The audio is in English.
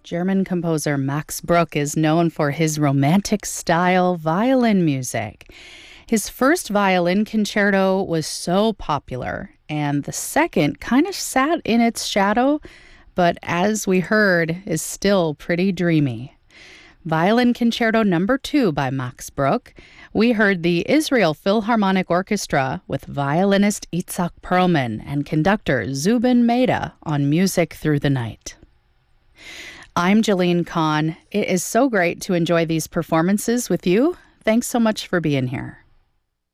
German composer Max Bruch is known for his romantic-style violin music. His first violin concerto was so popular, and the second kind of sat in its shadow, but as we heard, is still pretty dreamy. Violin Concerto No. 2 by Max Bruch. We heard the Israel Philharmonic Orchestra with violinist Itzhak Perlman and conductor Zubin Mehta on Music Through the Night. I'm Jillian Kahn. It is so great to enjoy these performances with you. Thanks so much for being here.